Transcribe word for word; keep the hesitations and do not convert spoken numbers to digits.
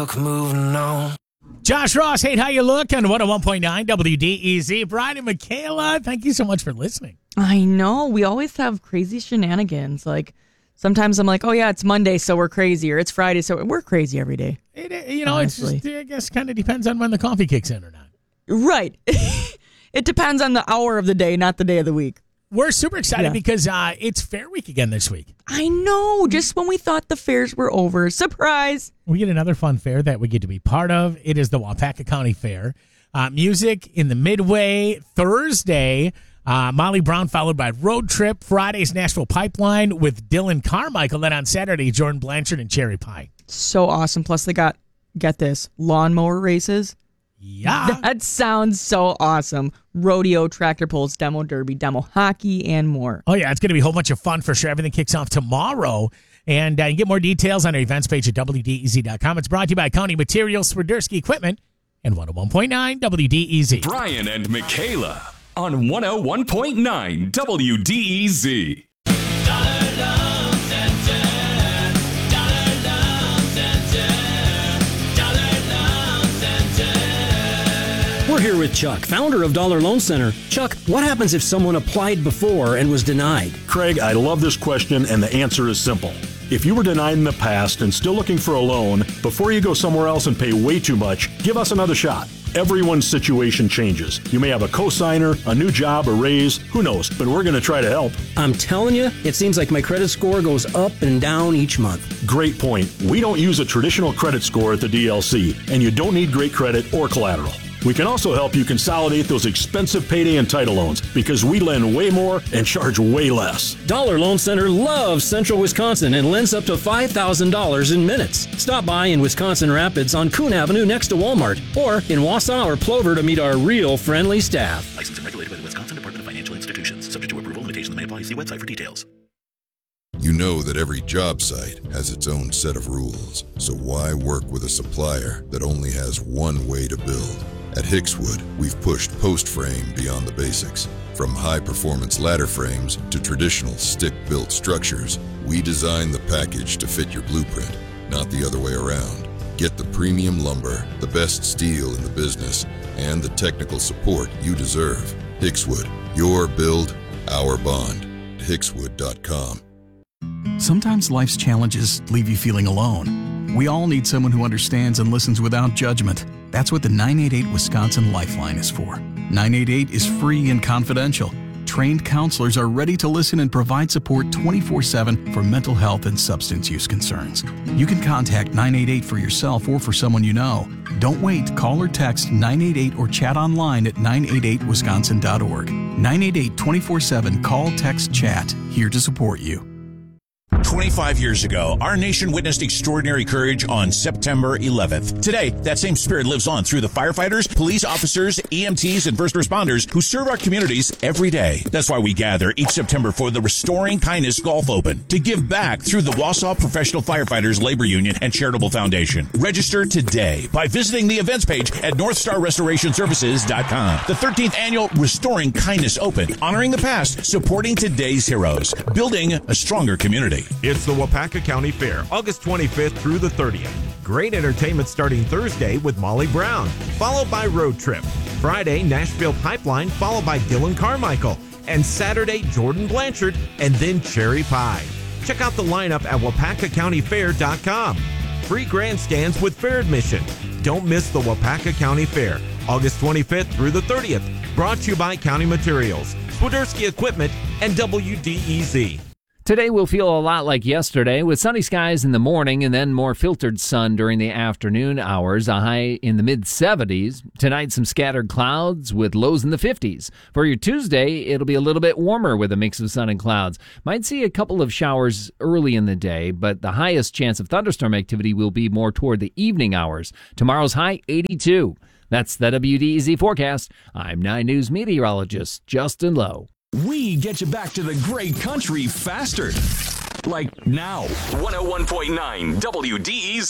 Moving on. Josh Ross, hey, how you look on one oh one point nine W D E Z. Brian and Michaela, thank you so much for listening. I know. We always have crazy shenanigans. Like, sometimes I'm like, oh, yeah, it's Monday, so we're crazy. Or it's Friday, so we're crazy every day. It, you know, Honestly. it's just, I guess, kind of depends on when the coffee kicks in or not. Right. It depends on the hour of the day, not the day of the week. We're super excited Yeah. because uh, it's Fair Week again this week. I know. Just when we thought the fairs were over. Surprise. We get another fun fair that we get to be part of. It is the Waupaca County Fair. Uh, music in the Midway Thursday. Uh, Molly Brown followed by Road Trip. Friday's Nashville Pipeline with Dylan Carmichael. Then on Saturday, Jordan Blanchard and Cherry Pie. So awesome. Plus, they got, get this, lawnmower races. Yeah. That sounds so awesome. Rodeo, tractor pulls, demo derby, demo hockey, and more. Oh, yeah. It's going to be a whole bunch of fun for sure. Everything kicks off tomorrow. And uh, you can get more details on our events page at W D E Z dot com. It's brought to you by County Materials, Swiderski Equipment, and one oh one point nine W D E Z. Brian and Michaela on one oh one point nine W D E Z. We're here with Chuck, founder of Dollar Loan Center. Chuck, what happens if someone applied before and was denied? Craig, I love this question, and the answer is simple. If you were denied in the past and still looking for a loan, before you go somewhere else and pay way too much, give us another shot. Everyone's situation changes. You may have a cosigner, a new job, a raise, who knows, but we're going to try to help. I'm telling you, it seems like my credit score goes up and down each month. Great point. We don't use a traditional credit score at the D L C, and you don't need great credit or collateral. We can also help you consolidate those expensive payday and title loans because we lend way more and charge way less. Dollar Loan Center loves Central Wisconsin and lends up to five thousand dollars in minutes. Stop by in Wisconsin Rapids on Coon Avenue next to Walmart or in Wausau or Plover to meet our real friendly staff. Licensed and regulated by the Wisconsin Department of Financial Institutions. Subject to approval, limitations may apply. See website for details. You know that every job site has its own set of rules, so why work with a supplier that only has one way to build? At Hickswood, we've pushed post frame beyond the basics. From high-performance ladder frames to traditional stick-built structures, we design the package to fit your blueprint, not the other way around. Get the premium lumber, the best steel in the business, and the technical support you deserve. Hickswood, your build, our bond. Hickswood dot com. Sometimes life's challenges leave you feeling alone. We all need someone who understands and listens without judgment. That's what the nine eight eight Wisconsin Lifeline is for. nine eight eight is free and confidential. Trained counselors are ready to listen and provide support twenty-four seven for mental health and substance use concerns. You can contact nine eight eight for yourself or for someone you know. Don't wait. Call or text nine eight eight or chat online at nine eight eight wisconsin dot org. nine eight eight, twenty-four seven, call, text, chat. Here to support you. twenty-five years ago, our nation witnessed extraordinary courage on September eleventh. Today, that same spirit lives on through the firefighters, police officers, E M Ts, and first responders who serve our communities every day. That's why we gather each September for the Restoring Kindness Golf Open to give back through the Wausau Professional Firefighters Labor Union and Charitable Foundation. Register today by visiting the events page at north star restoration services dot com. The thirteenth annual Restoring Kindness Open, honoring the past, supporting today's heroes, building a stronger community. It's the Waupaca County Fair, August twenty-fifth through the thirtieth. Great entertainment starting Thursday with Molly Brown, followed by Road Trip. Friday, Nashville Pipeline, followed by Dylan Carmichael. And Saturday, Jordan Blanchard, and then Cherry Pie. Check out the lineup at waupaca county fair dot com. Free grandstands with fair admission. Don't miss the Waupaca County Fair, August twenty-fifth through the thirtieth. Brought to you by County Materials, Swiderski Equipment, and W D E Z. Today will feel a lot like yesterday, with sunny skies in the morning and then more filtered sun during the afternoon hours, a high in the mid seventies. Tonight, some scattered clouds with lows in the fifties. For your Tuesday, it'll be a little bit warmer with a mix of sun and clouds. Might see a couple of showers early in the day, but the highest chance of thunderstorm activity will be more toward the evening hours. Tomorrow's high, eighty-two. That's the W D E Z forecast. I'm nine News meteorologist Justin Lowe. We get you back to the great country faster. Like now. one oh one point nine W D E Z.